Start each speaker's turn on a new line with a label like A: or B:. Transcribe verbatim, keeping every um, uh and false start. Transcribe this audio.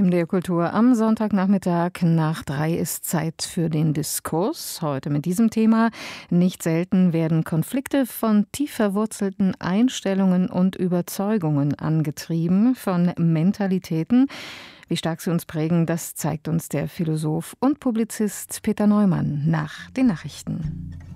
A: M D R Kultur am Sonntagnachmittag. Nach drei ist Zeit für den Diskurs. Heute mit diesem Thema. Nicht selten werden Konflikte von tief verwurzelten Einstellungen und Überzeugungen angetrieben, von Mentalitäten. Wie stark sie uns prägen, das zeigt uns der Philosoph und Publizist Peter Neumann nach den Nachrichten.